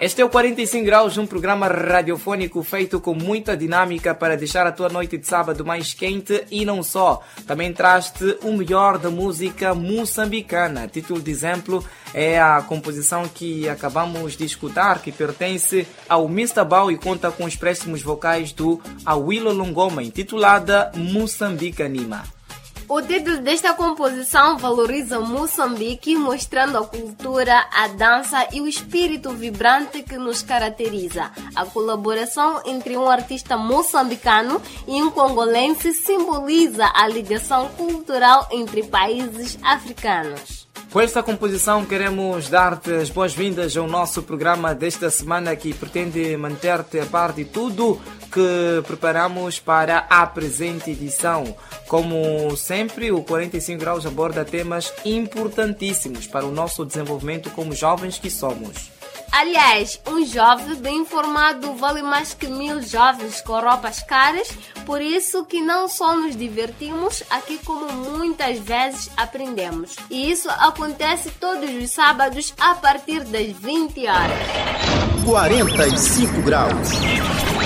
Este é o 45 Graus, um programa radiofônico feito com muita dinâmica para deixar a tua noite de sábado mais quente e não só. Também traz-te o melhor da música moçambicana. Título de exemplo é a composição que acabamos de escutar, que pertence ao Mr. Bau e conta com os préstimos vocais do Awilo Longoma, intitulada Moçambique Anima. O título desta composição valoriza Moçambique, mostrando a cultura, a dança e o espírito vibrante que nos caracteriza. A colaboração entre um artista moçambicano e um congolense simboliza a ligação cultural entre países africanos. Com esta composição queremos dar-te as boas-vindas ao nosso programa desta semana, que pretende manter-te a par de tudo que preparamos para a presente edição. Como sempre, o 45 Graus aborda temas importantíssimos para o nosso desenvolvimento como jovens que somos. Aliás, um jovem bem informado vale mais que 1000 jovens com roupas caras, por isso que não só nos divertimos aqui, como muitas vezes aprendemos. E isso acontece todos os sábados a partir das 20 horas. 45 Graus.